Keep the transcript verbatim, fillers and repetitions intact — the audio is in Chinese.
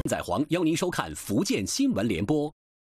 载黄邀您收看福建新闻联播。